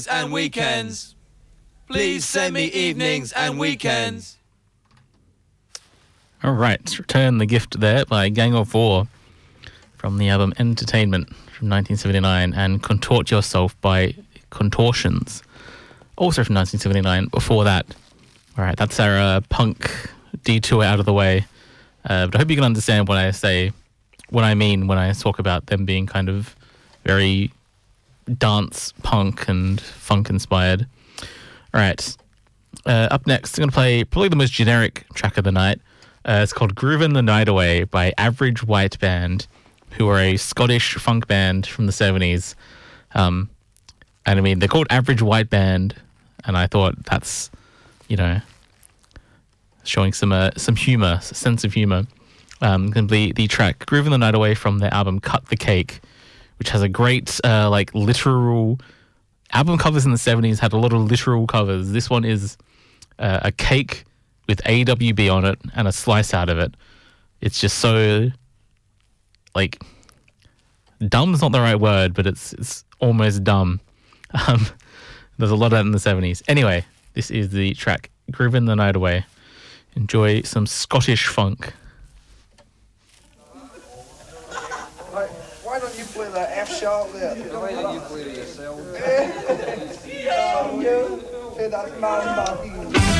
And weekends. Please send me evenings and weekends. All right, Return the Gift there by Gang of Four from the album Entertainment from 1979, and Contort Yourself by Contortions, also from 1979. Before that, all right, that's our punk detour out of the way. But I hope you can understand what I mean when I talk about them being kind of very dance, punk, and funk inspired. All right, up next, I'm going to play probably the most generic track of the night. It's called Groovin' the Night Away by Average White Band, who are a Scottish funk band from the 70s. And I mean, they're called Average White Band, and I thought that's, showing some humor, a sense of humor. Can be the track Groovin' the Night Away from their album Cut the Cake, which has a great, literal... Album covers in the 70s had a lot of literal covers. This one is a cake with AWB on it and a slice out of it. It's just so, dumb's not the right word, but it's almost dumb. There's a lot of that in the 70s. Anyway, this is the track Groovin' the Night Away. Enjoy some Scottish funk. Why don't you play that F sharp there? Why don't you play it yourself? That's man,